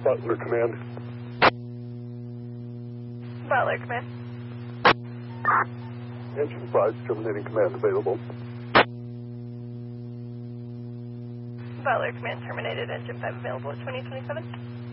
Butler Command. Butler Command. Engine 5 terminating command available. Butler Command terminated. Engine 5 available at 2027.